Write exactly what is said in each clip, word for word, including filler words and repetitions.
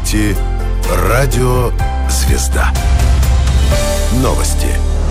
слушаете радио «Звезда». Новости.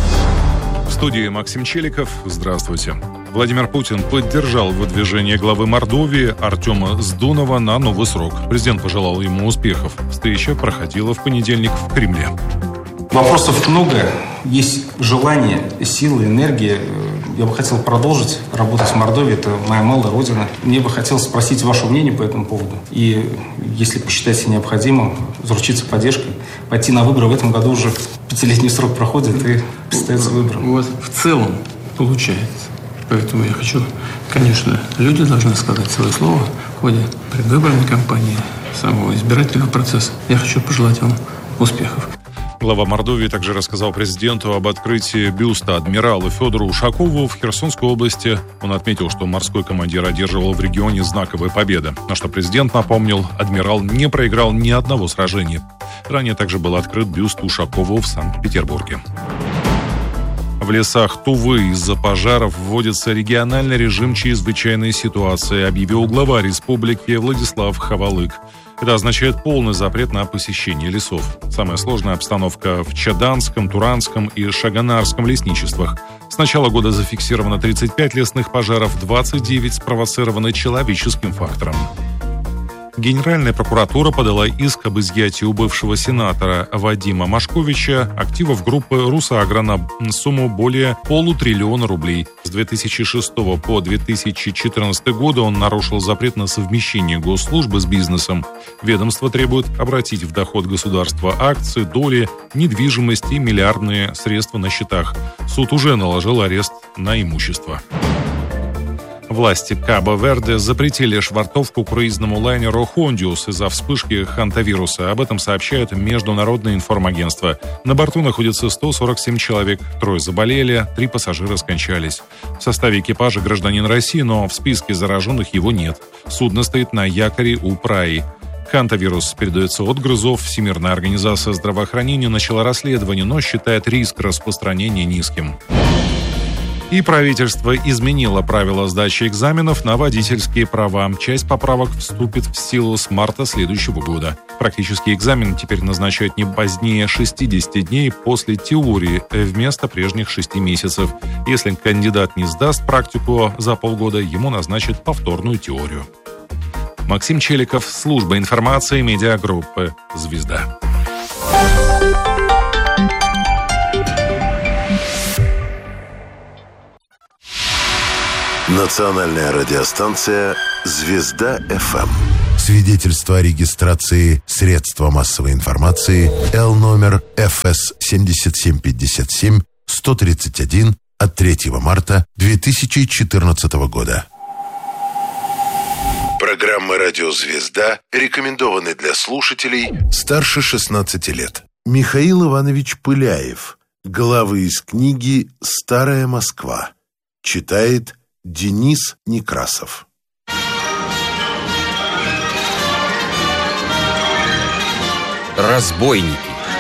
В студии Максим Челиков. Здравствуйте. Владимир Путин поддержал выдвижение главы Мордовии Артема Сдунова на новый срок. Президент пожелал ему успехов. Встреча проходила в понедельник в Кремле. Вопросов много. Есть желание, сила, энергия. Я бы хотел продолжить работать в Мордовии. Это моя малая родина. Мне бы хотелось спросить ваше мнение по этому поводу. И, если посчитаете необходимым, заручиться поддержкой, пойти на выборы. В этом году уже пятилетний срок проходит, и предстоится выборы. У вас в целом получается. Поэтому я хочу, конечно, люди должны сказать свое слово в ходе предвыборной кампании, самого избирательного процесса. Я хочу пожелать вам успехов. Глава Мордовии также рассказал президенту об открытии бюста адмиралу Федору Ушакову в Херсонской области. Он отметил, что морской командир одерживал в регионе знаковые победы, на что президент напомнил, адмирал не проиграл ни одного сражения. Ранее также был открыт бюст Ушакову в Санкт-Петербурге. В лесах Тувы из-за пожаров вводится региональный режим чрезвычайной ситуации, объявил глава республики Владислав Хавалык. Это означает полный запрет на посещение лесов. Самая сложная обстановка в Чаданском, Туранском и Шаганарском лесничествах. С начала года зафиксировано тридцать пять лесных пожаров, двадцать девять спровоцированы человеческим фактором. Генеральная прокуратура подала иск об изъятии у бывшего сенатора Вадима Машковича активов группы «Русагра» на сумму более полутриллиона рублей. С две тысячи шестого по две тысячи четырнадцатый годы он нарушил запрет на совмещение госслужбы с бизнесом. Ведомство требует обратить в доход государства акции, доли, недвижимость и миллиардные средства на счетах. Суд уже наложил арест на имущество. Власти Кабо-Верде запретили швартовку круизному лайнеру «Хондиус» из-за вспышки хантавируса. Об этом сообщают международные информагентства. На борту находится сто сорок семь человек. Трое заболели, три пассажира скончались. В составе экипажа гражданин России, но в списке зараженных его нет. Судно стоит на якоре у Праи. Хантавирус передается от грызов. Всемирная организация здравоохранения начала расследование, но считает риск распространения низким. И правительство изменило правила сдачи экзаменов на водительские права. Часть поправок вступит в силу с марта следующего года. Практический экзамен теперь назначают не позднее шестидесяти дней после теории вместо прежних шести месяцев. Если кандидат не сдаст практику за полгода, ему назначат повторную теорию. Максим Челиков, служба информации медиагруппы «Звезда». Национальная радиостанция «Звезда-эф эм». Свидетельство о регистрации средства массовой информации Л номер эф эс семь семь пять семь сто тридцать один от третьего марта две тысячи четырнадцатого года. Программа «Радио Звезда» рекомендованы для слушателей старше шестнадцати лет. Михаил Иванович Пыляев. Главы из книги «Старая Москва». Читает Денис Некрасов. Разбойники.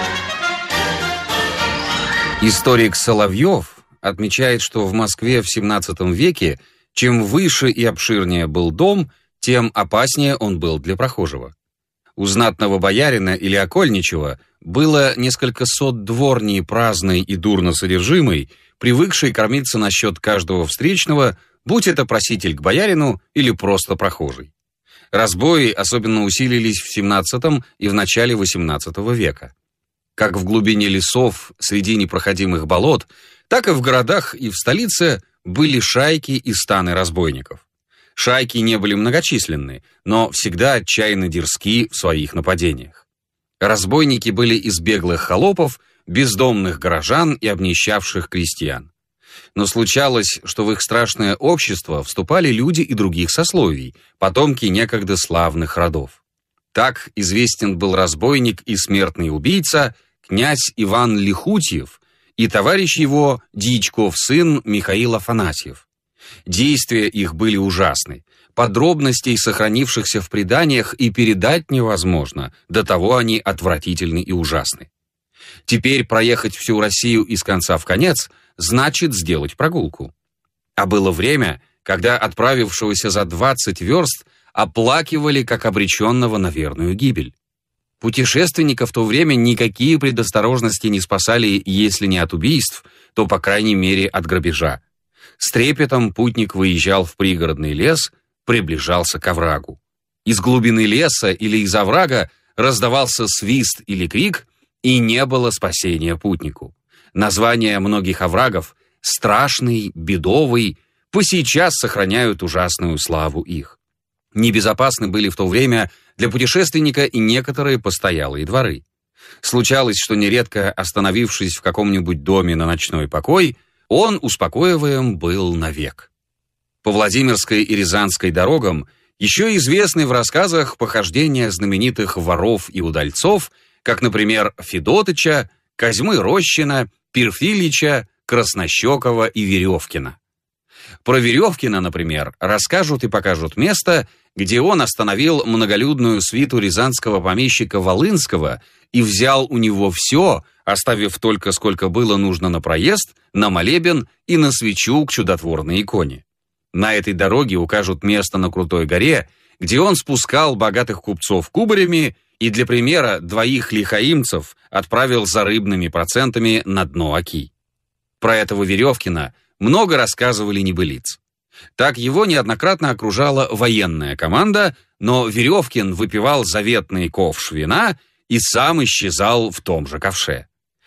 Историк Соловьев отмечает, что в Москве в семнадцатом веке чем выше и обширнее был дом, тем опаснее он был для прохожего. У знатного боярина или окольничего было несколько сот дворни праздной и дурно содержимой, привыкшей кормиться на счет каждого встречного, будь это проситель к боярину или просто прохожий. Разбои особенно усилились в семнадцатом и в начале восемнадцатого века. Как в глубине лесов среди непроходимых болот, так и в городах и в столице были шайки и станы разбойников. Шайки не были многочисленны, но всегда отчаянно дерзки в своих нападениях. Разбойники были из беглых холопов, бездомных горожан и обнищавших крестьян. Но случалось, что в их страшное общество вступали люди и других сословий, потомки некогда славных родов. Так известен был разбойник и смертный убийца князь Иван Лихутьев и товарищ его Дьячков сын Михаил Афанасьев. Действия их были ужасны. Подробностей, сохранившихся в преданиях, и передать невозможно, до того они отвратительны и ужасны. Теперь проехать всю Россию из конца в конец значит сделать прогулку. А было время, когда отправившегося за двадцать верст оплакивали как обреченного на верную гибель. Путешественника в то время никакие предосторожности не спасали, если не от убийств, то, по крайней мере, от грабежа. С трепетом путник выезжал в пригородный лес, приближался к оврагу. Из глубины леса или из оврага раздавался свист или крик, и не было спасения путнику. Названия многих оврагов — Страшный, Бедовый — по сейчас сохраняют ужасную славу их. Небезопасны были в то время для путешественника и некоторые постоялые дворы. Случалось, что нередко, остановившись в каком-нибудь доме на ночной покой, он успокоиваем был навек. По Владимирской и Рязанской дорогам еще известны в рассказах похождения знаменитых воров и удальцов, как, например, Федотыча, Козьмы Рощина, Перфильича, Краснощекова и Веревкина. Про Веревкина, например, расскажут и покажут место, где он остановил многолюдную свиту рязанского помещика Волынского и взял у него все, оставив только сколько было нужно на проезд, на молебен и на свечу к чудотворной иконе. На этой дороге укажут место на крутой горе, где он спускал богатых купцов кубарями и для примера двоих лихаимцев отправил за рыбными процентами на дно Оки. Про этого Веревкина много рассказывали небылиц. Так его неоднократно окружала военная команда, но Веревкин выпивал заветный ковш вина и сам исчезал в том же ковше.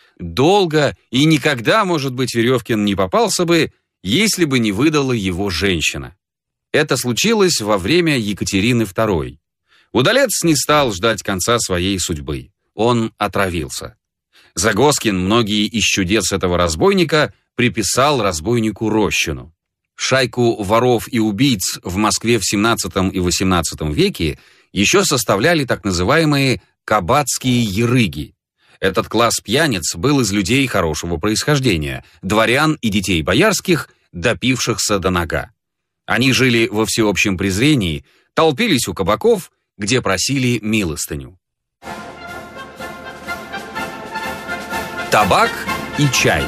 Долго и никогда, может быть, Веревкин не попался бы, если бы не выдала его женщина. Это случилось во время Екатерины второй. Удалец не стал ждать конца своей судьбы. Он отравился. Загоскин многие из чудес этого разбойника приписал разбойнику Рощину. Шайку воров и убийц в Москве в семнадцатом и восемнадцатом веке еще составляли так называемые кабацкие ерыги. Этот класс пьяниц был из людей хорошего происхождения, дворян и детей боярских, допившихся до нога. Они жили во всеобщем презрении, толпились у кабаков, где просили милостыню. Табак и чай.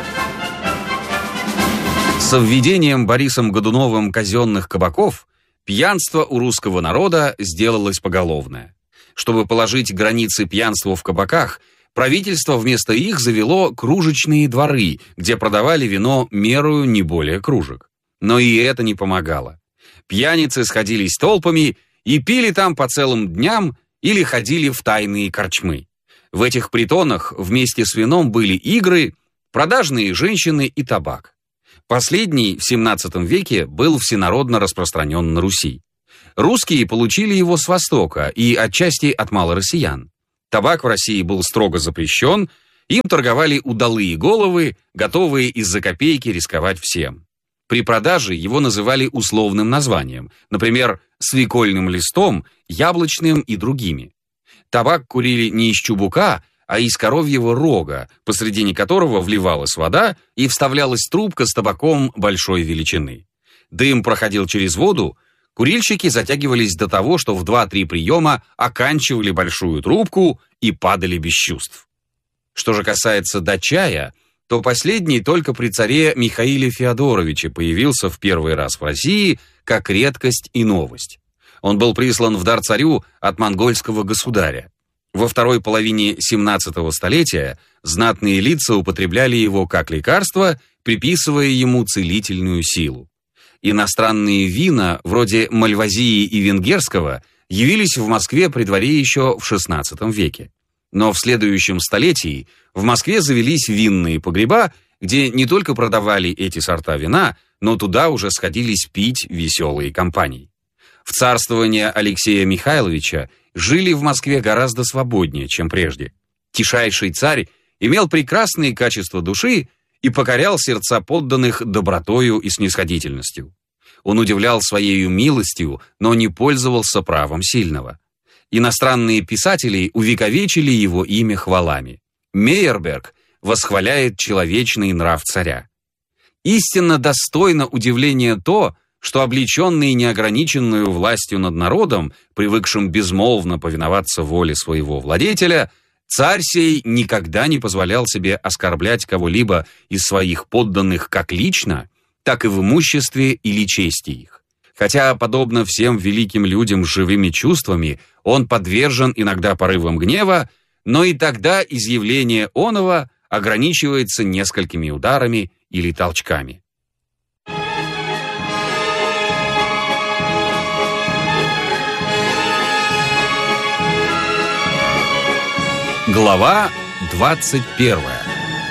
Со введением Борисом Годуновым казенных кабаков пьянство у русского народа сделалось поголовное. Чтобы положить границы пьянству в кабаках, правительство вместо их завело кружечные дворы, где продавали вино мерою не более кружек. Но и это не помогало. Пьяницы сходились толпами и пили там по целым дням или ходили в тайные корчмы. В этих притонах вместе с вином были игры, продажные женщины и табак. Последний в семнадцатом веке был всенародно распространен на Руси. Русские получили его с Востока и отчасти от малороссиян. Табак в России был строго запрещен, им торговали удалые головы, готовые из-за копейки рисковать всем. При продаже его называли условным названием, например, свекольным листом, яблочным и другими. Табак курили не из чубука, а из коровьего рога, посредине которого вливалась вода и вставлялась трубка с табаком большой величины. Дым проходил через воду, курильщики затягивались до того, что в два-три приема оканчивали большую трубку и падали без чувств. Что же касается до чая, то последний только при царе Михаиле Феодоровиче появился в первый раз в России как редкость и новость. Он был прислан в дар царю от монгольского государя. Во второй половине семнадцатого столетия знатные лица употребляли его как лекарство, приписывая ему целительную силу. Иностранные вина, вроде мальвазии и венгерского, явились в Москве при дворе еще в шестнадцатом веке. Но в следующем столетии в Москве завелись винные погреба, где не только продавали эти сорта вина, но туда уже сходились пить веселые компании. В царствование Алексея Михайловича жили в Москве гораздо свободнее, чем прежде. Тишайший царь имел прекрасные качества души и покорял сердца подданных добротою и снисходительностью. Он удивлял своею милостью, но не пользовался правом сильного. Иностранные писатели увековечили его имя хвалами. Мейерберг восхваляет человечный нрав царя. Истинно достойно удивления то, что облеченный неограниченную властью над народом, привыкшим безмолвно повиноваться воле своего владетеля, царь сей никогда не позволял себе оскорблять кого-либо из своих подданных как лично, так и в имуществе или чести их. Хотя, подобно всем великим людям с живыми чувствами, он подвержен иногда порывам гнева, но и тогда изъявление оного ограничивается несколькими ударами или толчками. Глава двадцать первая.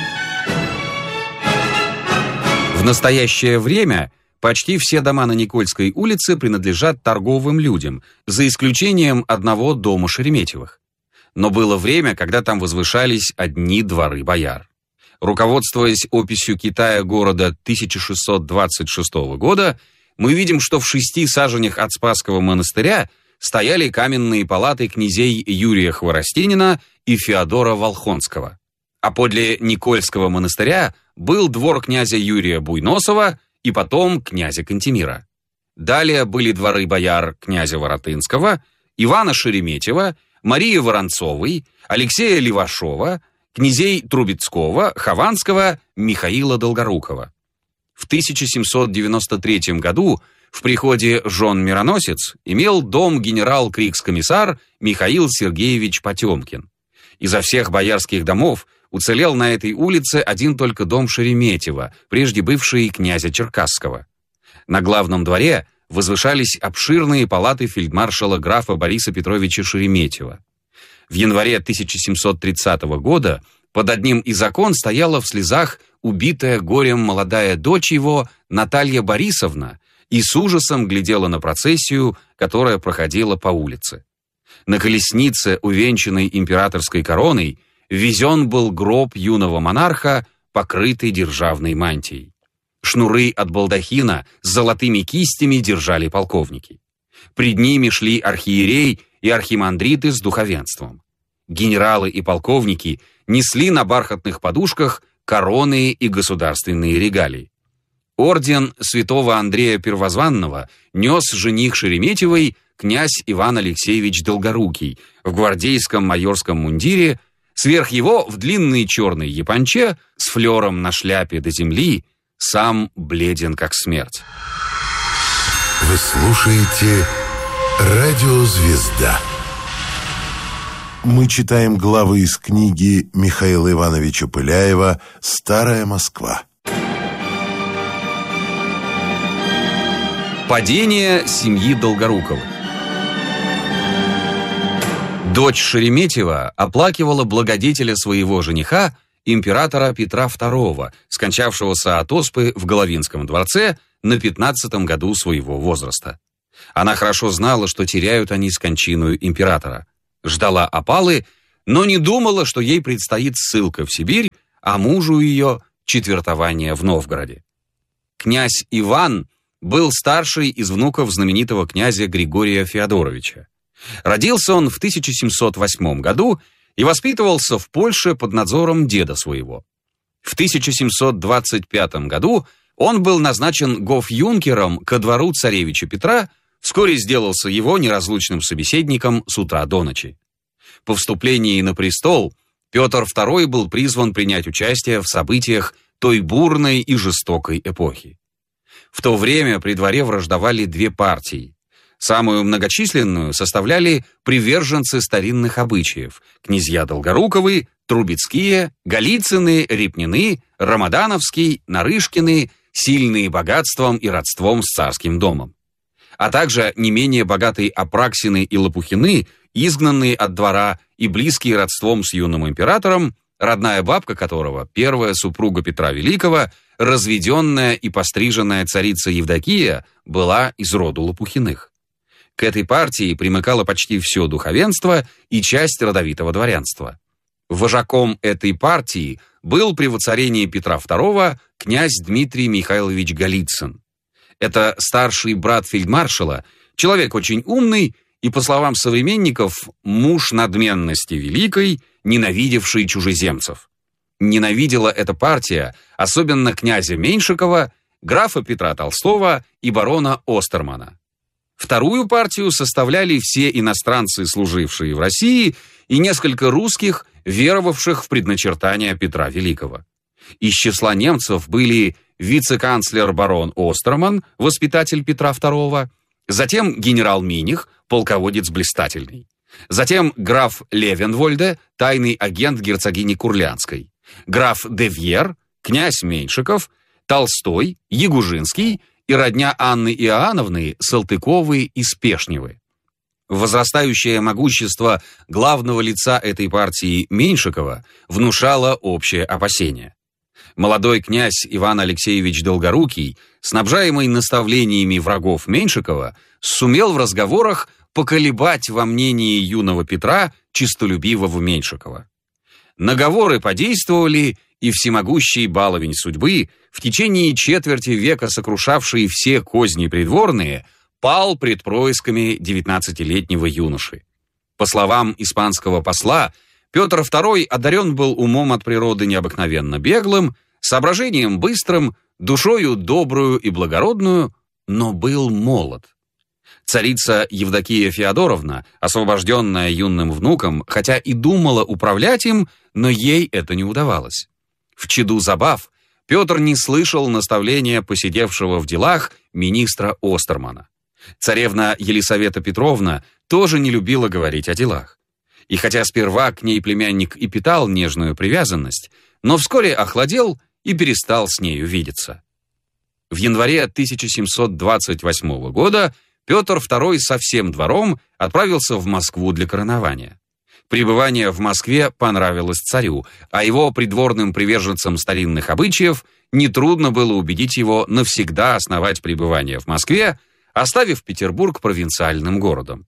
В настоящее время почти все дома на Никольской улице принадлежат торговым людям, за исключением одного дома Шереметьевых. Но было время, когда там возвышались одни дворы бояр. Руководствуясь описью Китая города тысяча шестьсот двадцать шестого года, мы видим, что в шести саженях от Спасского монастыря стояли каменные палаты князей Юрия Хворостинина и Феодора Волхонского. А подле Никольского монастыря был двор князя Юрия Буйносова и потом князя Кантемира. Далее были дворы бояр князя Воротынского, Ивана Шереметьева, Марии Воронцовой, Алексея Левашова, князей Трубецкого, Хованского, Михаила Долгорукова. В тысяча семьсот девяносто третьем году в приходе Жон-Мироносец имел дом генерал-крикс-комиссар Михаил Сергеевич Потемкин. Изо всех боярских домов уцелел на этой улице один только дом Шереметьева, прежде бывший князя Черкасского. На главном дворе возвышались обширные палаты фельдмаршала графа Бориса Петровича Шереметьева. В январе тысяча семьсот тридцатого года под одним из окон стояла в слезах убитая горем молодая дочь его Наталья Борисовна и с ужасом глядела на процессию, которая проходила по улице. На колеснице, увенчанной императорской короной, везен был гроб юного монарха, покрытый державной мантией. Шнуры от балдахина с золотыми кистями держали полковники. Пред ними шли архиерей и архимандриты с духовенством. Генералы и полковники несли на бархатных подушках короны и государственные регалии. Орден святого Андрея Первозванного нес жених Шереметьевой князь Иван Алексеевич Долгорукий в гвардейском майорском мундире, сверх его в длинной черной японче с флером на шляпе до земли, сам бледен как смерть. Вы слушаете «Радио Звезда». Мы читаем главы из книги Михаила Ивановича Пыляева «Старая Москва». Падение семьи Долгоруковых. Дочь Шереметьева оплакивала благодетеля своего жениха, императора Петра второго, скончавшегося от оспы в Головинском дворце на пятнадцатом году своего возраста. Она хорошо знала, что теряют они с кончиною императора. Ждала опалы, но не думала, что ей предстоит ссылка в Сибирь, а мужу ее четвертование в Новгороде. Князь Иван был старший из внуков знаменитого князя Григория Феодоровича. Родился он в тысяча семьсот восьмом году и воспитывался в Польше под надзором деда своего. В тысяча семьсот двадцать пятом году он был назначен гоф-юнкером ко двору царевича Петра, вскоре сделался его неразлучным собеседником с утра до ночи. По вступлении на престол Петр второй был призван принять участие в событиях той бурной и жестокой эпохи. В то время при дворе враждовали две партии. Самую многочисленную составляли приверженцы старинных обычаев: князья Долгоруковы, Трубецкие, Голицыны, Репнины, Рамадановский, Нарышкины, сильные богатством и родством с царским домом. А также не менее богатые Апраксины и Лопухины, изгнанные от двора и близкие родством с юным императором, родная бабка которого, первая супруга Петра Великого, разведенная и постриженная царица Евдокия, была из роду Лопухиных. К этой партии примыкало почти все духовенство и часть родовитого дворянства. Вожаком этой партии был при воцарении Петра второго князь Дмитрий Михайлович Голицын. Это старший брат фельдмаршала, человек очень умный и, по словам современников, муж надменности великой, ненавидевший чужеземцев. Ненавидела эта партия особенно князя Меньшикова, графа Петра Толстого и барона Остермана. Вторую партию составляли все иностранцы, служившие в России, и несколько русских, веровавших в предначертания Петра Великого. Из числа немцев были вице-канцлер барон Остерман, воспитатель Петра второго, Затем генерал Миних, полководец блистательный. Затем граф Левенвольде, тайный агент герцогини Курлянской. Граф Девьер, князь Меньшиков, Толстой, Ягужинский и родня Анны Иоанновны Салтыковы и Спешневы. Возрастающее могущество главного лица этой партии Меньшикова внушало общее опасение. Молодой князь Иван Алексеевич Долгорукий, снабжаемый наставлениями врагов Меньшикова, сумел в разговорах поколебать во мнении юного Петра честолюбивого Меньшикова. Наговоры подействовали, и всемогущий баловень судьбы, в течение четверти века сокрушавший все козни придворные, пал пред происками девятнадцатилетнего юноши. По словам испанского посла, Петр второй одарен был умом от природы необыкновенно беглым, соображением быстрым, душою добрую и благородную, но был молод. Царица Евдокия Феодоровна, освобожденная юным внуком, хотя и думала управлять им, но ей это не удавалось. В чаду забав Петр не слышал наставления посидевшего в делах министра Остермана. Царевна Елисавета Петровна тоже не любила говорить о делах. И хотя сперва к ней племянник и питал нежную привязанность, но вскоре охладел и перестал с нею видеться. В январе тысяча семьсот двадцать восьмого года Петр второй со всем двором отправился в Москву для коронования. Пребывание в Москве понравилось царю, а его придворным приверженцам старинных обычаев нетрудно было убедить его навсегда основать пребывание в Москве, оставив Петербург провинциальным городом.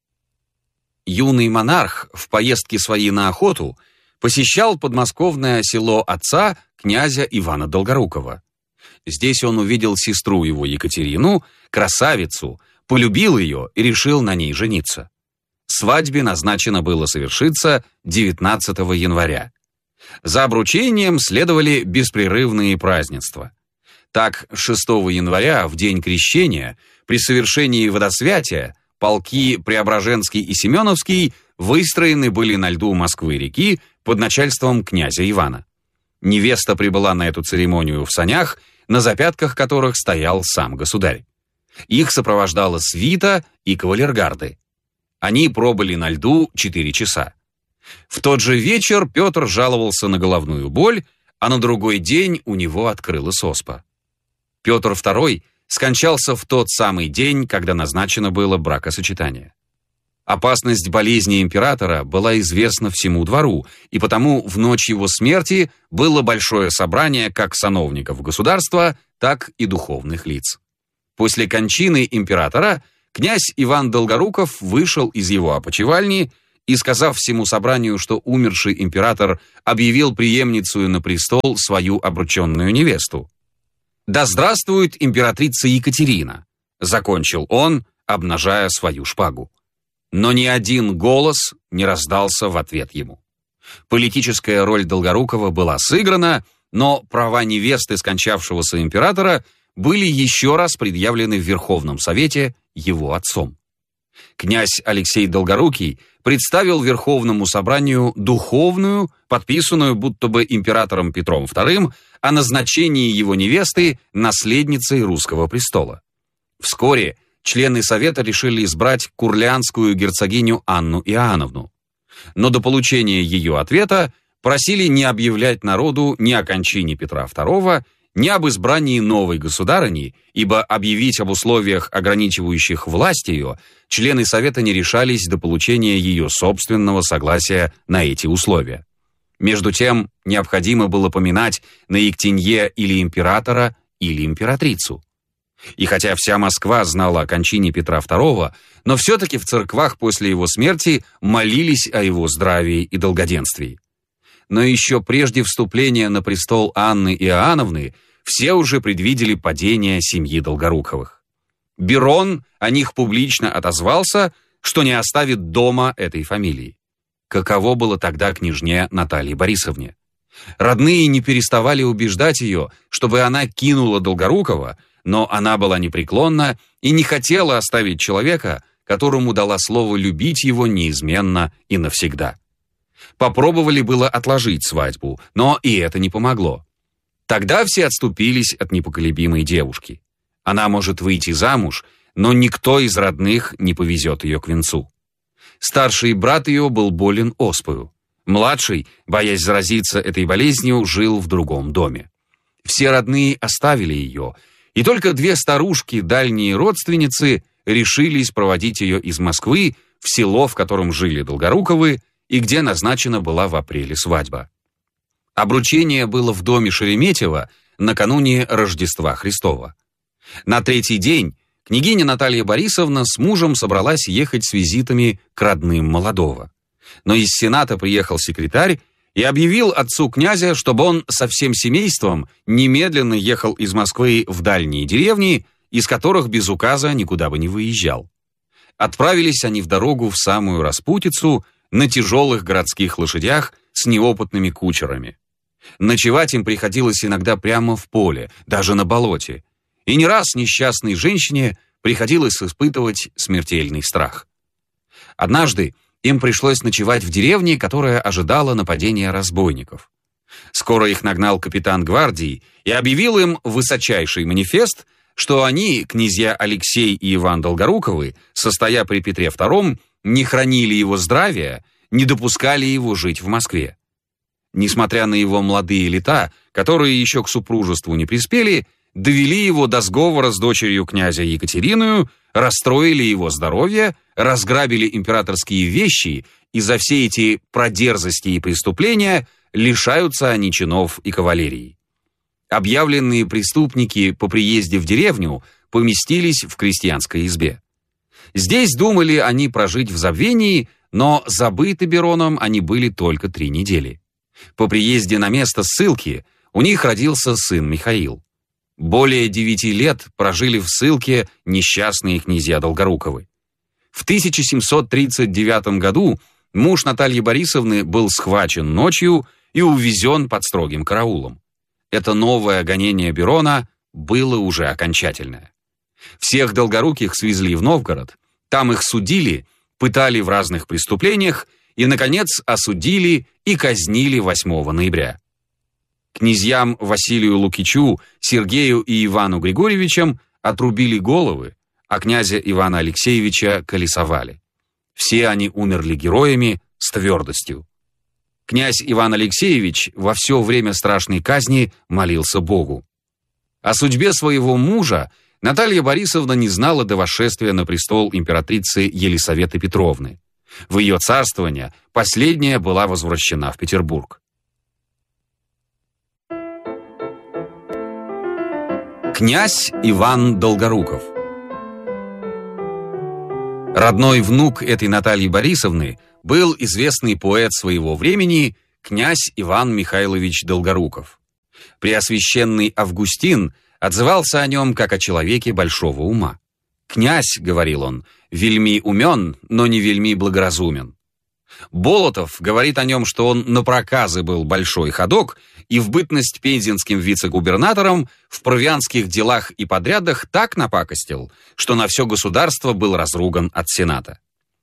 Юный монарх в поездке своей на охоту посещал подмосковное село отца, князя Ивана Долгорукова. Здесь он увидел сестру его Екатерину, красавицу, полюбил ее и решил на ней жениться. Свадьбе назначено было совершиться девятнадцатого января. За обручением следовали беспрерывные празднества. Так, шестого января, в день крещения, при совершении водосвятия, полки Преображенский и Семеновский выстроены были на льду Москвы-реки под начальством князя Ивана. Невеста прибыла на эту церемонию в санях, на запятках которых стоял сам государь. Их сопровождала свита и кавалергарды. Они пробыли на льду четыре часа. В тот же вечер Петр жаловался на головную боль, а на другой день у него открылась оспа. Петр второй скончался в тот самый день, когда назначено было бракосочетание. Опасность болезни императора была известна всему двору, и потому в ночь его смерти было большое собрание как сановников государства, так и духовных лиц. После кончины императора князь Иван Долгоруков вышел из его опочивальни и, сказав всему собранию, что умерший император объявил преемницею на престол свою обрученную невесту. «Да здравствует императрица Екатерина!» — закончил он, обнажая свою шпагу. Но ни один голос не раздался в ответ ему. Политическая роль Долгорукова была сыграна, но права невесты скончавшегося императора были еще раз предъявлены в Верховном Совете его отцом. Князь Алексей Долгорукий представил Верховному собранию духовную, подписанную будто бы императором Петром вторым, о назначении его невесты наследницей русского престола. Вскоре члены Совета решили избрать курлянскую герцогиню Анну Иоанновну. Но до получения ее ответа просили не объявлять народу ни о кончине Петра второго, ни об избрании новой государыни, ибо объявить об условиях, ограничивающих власть ее, члены Совета не решались до получения ее собственного согласия на эти условия. Между тем, необходимо было поминать на Ектенье или императора, или императрицу. И хотя вся Москва знала о кончине Петра второго, но все-таки в церквах после его смерти молились о его здравии и долгоденствии. Но еще прежде вступления на престол Анны Иоанновны все уже предвидели падение семьи Долгоруковых. Берон о них публично отозвался, что не оставит дома этой фамилии. Каково было тогда княжне Наталье Борисовне? Родные не переставали убеждать ее, чтобы она кинула Долгорукова, но она была непреклонна и не хотела оставить человека, которому дала слово любить его неизменно и навсегда. Попробовали было отложить свадьбу, но и это не помогло. Тогда все отступились от непоколебимой девушки. Она может выйти замуж, но никто из родных не повезет ее к венцу. Старший брат ее был болен оспою. Младший, боясь заразиться этой болезнью, жил в другом доме. Все родные оставили ее, и только две старушки, дальние родственницы, решились проводить ее из Москвы в село, в котором жили Долгоруковы, и где назначена была в апреле свадьба. Обручение было в доме Шереметьева накануне Рождества Христова. На третий день княгиня Наталья Борисовна с мужем собралась ехать с визитами к родным молодого. Но из Сената приехал секретарь и объявил отцу князя, чтобы он со всем семейством немедленно ехал из Москвы в дальние деревни, из которых без указа никуда бы не выезжал. Отправились они в дорогу в самую распутицу на тяжелых городских лошадях с неопытными кучерами. Ночевать им приходилось иногда прямо в поле, даже на болоте. И не раз несчастной женщине приходилось испытывать смертельный страх. Однажды им пришлось ночевать в деревне, которая ожидала нападения разбойников. Скоро их нагнал капитан гвардии и объявил им высочайший манифест, что они, князья Алексей и Иван Долгоруковы, состоя при Петре Втором, не хранили его здравия, не допускали его жить в Москве. Несмотря на его молодые лета, которые еще к супружеству не приспели, довели его до сговора с дочерью князя Екатериною, расстроили его здоровье, разграбили императорские вещи, и за все эти продерзости и преступления лишаются они чинов и кавалерии. Объявленные преступники по приезде в деревню поместились в крестьянской избе. Здесь думали они прожить в забвении, но забыты Бероном они были только три недели. По приезде на место ссылки у них родился сын Михаил. Более девяти лет прожили в ссылке несчастные князья Долгоруковы. В тысяча семьсот тридцать девятом году муж Натальи Борисовны был схвачен ночью и увезен под строгим караулом. Это новое гонение Берона было уже окончательное. Всех Долгоруких свезли в Новгород, там их судили, пытали в разных преступлениях и, наконец, осудили и казнили восьмого ноября. Князьям Василию Лукичу, Сергею и Ивану Григорьевичам отрубили головы, а князя Ивана Алексеевича колесовали. Все они умерли героями с твердостью. Князь Иван Алексеевич во все время страшной казни молился Богу. О судьбе своего мужа Наталья Борисовна не знала до восшествия на престол императрицы Елисаветы Петровны. В ее царствование последняя была возвращена в Петербург. Князь Иван Долгоруков. Родной внук этой Натальи Борисовны был известный поэт своего времени князь Иван Михайлович Долгоруков. Преосвященный Августин отзывался о нем как о человеке большого ума. «Князь, — говорил он, — вельми умен, но не вельми благоразумен». Болотов говорит о нем, что он напроказы был большой ходок и в бытность пензенским вице-губернатором в провианских делах и подрядах так напакостил, что на все государство был разруган от Сената.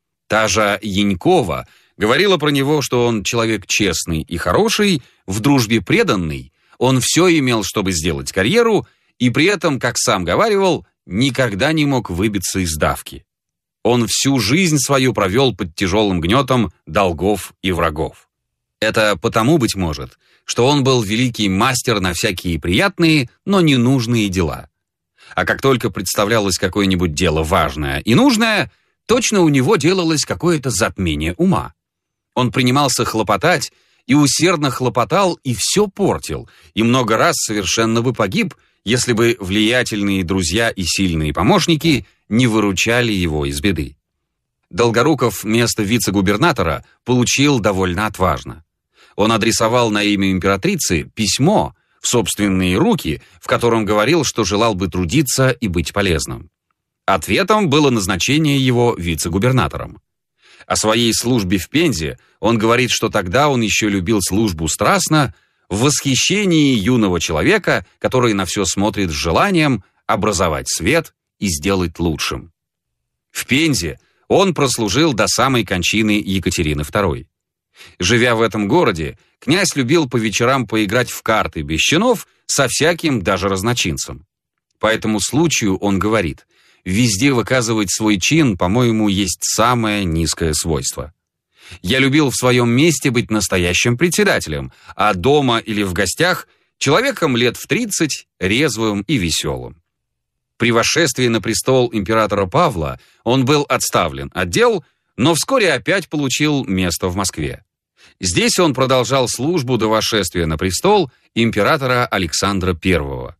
Та же Янькова говорила про него, что он человек честный и хороший, в дружбе преданный, он все имел, чтобы сделать карьеру, и при этом, как сам говаривал, никогда не мог выбиться из давки. Он всю жизнь свою провел под тяжелым гнетом долгов и врагов. Это потому, быть может, что он был великий мастер на всякие приятные, но ненужные дела. А как только представлялось какое-нибудь дело важное и нужное, точно у него делалось какое-то затмение ума. Он принимался хлопотать, и усердно хлопотал, и все портил, и много раз совершенно бы погиб, если бы влиятельные друзья и сильные помощники не выручали его из беды. Долгоруков место вице-губернатора получил довольно отважно. Он адресовал на имя императрицы письмо в собственные руки, в котором говорил, что желал бы трудиться и быть полезным. Ответом было назначение его вице-губернатором. О своей службе в Пензе он говорит, что тогда он еще любил службу страстно, в восхищении юного человека, который на все смотрит с желанием образовать свет и сделать лучшим. В Пензе он прослужил до самой кончины Екатерины Второй. Живя в этом городе, князь любил по вечерам поиграть в карты без чинов со всяким даже разночинцем. По этому случаю он говорит: везде выказывать свой чин, по-моему, есть самое низкое свойство. Я любил в своем месте быть настоящим председателем, а дома или в гостях человеком лет в тридцать, резвым и веселым. При восшествии на престол императора Павла он был отставлен от дел, но вскоре опять получил место в Москве. Здесь он продолжал службу до восшествия на престол императора Александра Первого.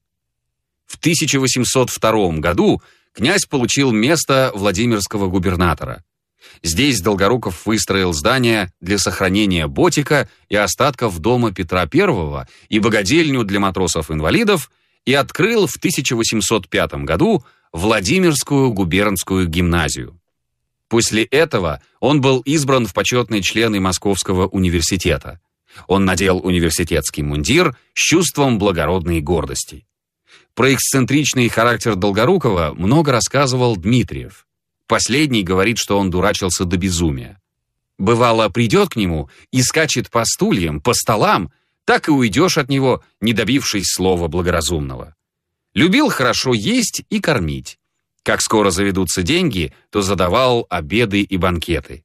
В тысяча восемьсот втором году князь получил место Владимирского губернатора. Здесь Долгоруков выстроил здание для сохранения ботика и остатков дома Петра Первого и богадельню для матросов-инвалидов и открыл в тысяча восемьсот пятом году Владимирскую губернскую гимназию. После этого он был избран в почетные члены Московского университета. Он надел университетский мундир с чувством благородной гордости. Про эксцентричный характер Долгорукова много рассказывал Дмитриев. Последний говорит, что он дурачился до безумия. Бывало, придет к нему и скачет по стульям, по столам, так и уйдешь от него, не добившись слова благоразумного. Любил хорошо есть и кормить. Как скоро заведутся деньги, то задавал обеды и банкеты.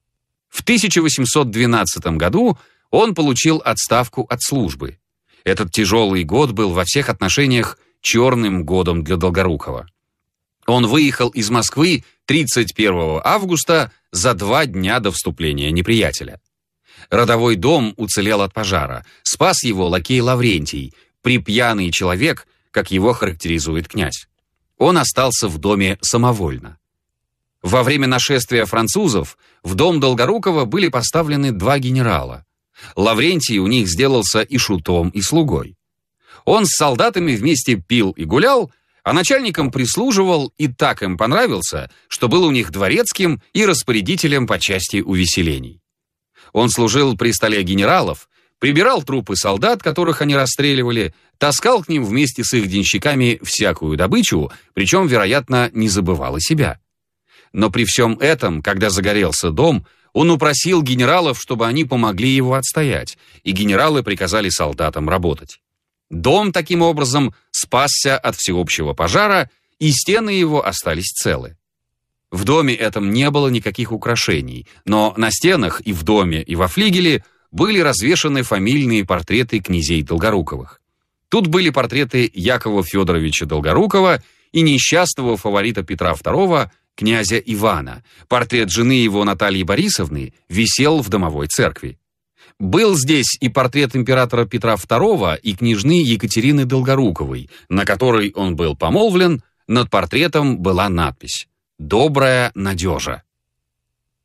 В тысяча восемьсот двенадцатом году он получил отставку от службы. Этот тяжелый год был во всех отношениях черным годом для Долгорукова. Он выехал из Москвы тридцать первого августа за два дня до вступления неприятеля. Родовой дом уцелел от пожара. Спас его лакей Лаврентий, припьяный человек, как его характеризует князь. Он остался в доме самовольно. Во время нашествия французов в дом Долгорукова были поставлены два генерала. Лаврентий у них сделался и шутом, и слугой. Он с солдатами вместе пил и гулял, а начальникам прислуживал и так им понравился, что был у них дворецким и распорядителем по части увеселений. Он служил при столе генералов, прибирал трупы солдат, которых они расстреливали, таскал к ним вместе с их денщиками всякую добычу, причем, вероятно, не забывал и себя. Но при всем этом, когда загорелся дом, он упросил генералов, чтобы они помогли его отстоять, и генералы приказали солдатам работать. Дом, таким образом, спасся от всеобщего пожара, и стены его остались целы. В доме этом не было никаких украшений, но на стенах и в доме, и во флигеле были развешаны фамильные портреты князей Долгоруковых. Тут были портреты Якова Федоровича Долгорукова и несчастного фаворита Петра Второго, князя Ивана. Портрет жены его Натальи Борисовны висел в домовой церкви. Был здесь и портрет императора Петра Второго и княжны Екатерины Долгоруковой, на которой он был помолвлен. Над портретом была надпись «Добрая надежа».